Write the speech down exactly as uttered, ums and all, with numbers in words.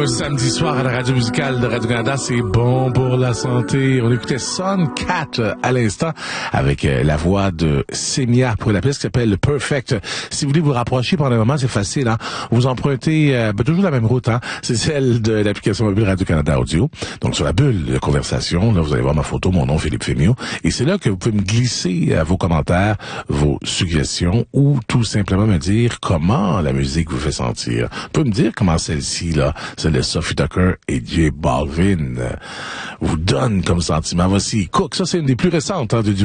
Un samedi soir à la radio musicale de Radio-Canada, c'est bon pour la santé. On écoutait Sun Cat à l'instant avec la voix de Semia pour la pièce qui s'appelle Perfect. Si vous voulez vous rapprocher pendant un moment, c'est facile. Hein? Vous empruntez euh, ben, toujours la même route. Hein? C'est celle de l'application mobile Radio-Canada Audio. Donc sur la bulle de conversation, là vous allez voir ma photo, mon nom Philippe Fémiot. Et c'est là que vous pouvez me glisser euh, vos commentaires, vos suggestions ou tout simplement me dire comment la musique vous fait sentir. Vous pouvez me dire comment celle-ci, là, celle de Sophie Tucker et J Balvin, euh, vous donne comme sentiment. Voici Cook, ça c'est une des plus récentes hein, de